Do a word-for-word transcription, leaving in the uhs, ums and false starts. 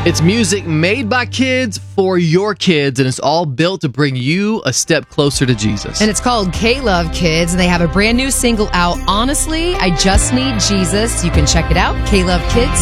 It's music made by kids for your kids, and it's all built to bring you a step closer to Jesus. And it's called K-Love Kids, and they have a brand new single out, Honestly, I Just Need Jesus. You can check it out, K-Love Kids.